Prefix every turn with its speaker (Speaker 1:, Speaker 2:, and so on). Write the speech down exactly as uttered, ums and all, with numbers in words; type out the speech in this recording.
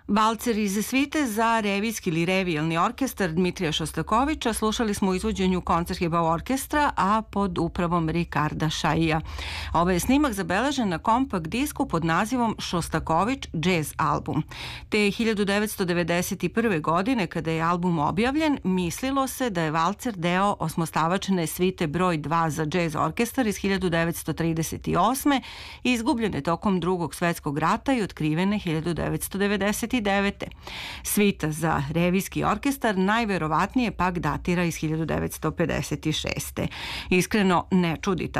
Speaker 1: Valcer iz svite za revijski ili revijalni orkestar Dmitrija Šostakovića slušali smo u izvođenju Koncertgebouw orkestra, a pod upravom Rikarda Šaija. Ovo je snimak zabeležen na kompakt disku pod nazivom Šostaković Jazz album. Te hiljadu devetsto devedeset prve. godine, kada je album objavljen, mislilo se da je valcer deo osmostavačne svite broj dva za džez orkestar iz hiljadu devetsto trideset osme. izgubljene tokom Drugog svetskog rata i otkrivene hiljadu devetsto devedeset devete. Svita za revijski orkestar najverovatnije pak datira iz hiljadu devetsto pedeset šeste. Iskreno ne čudi ta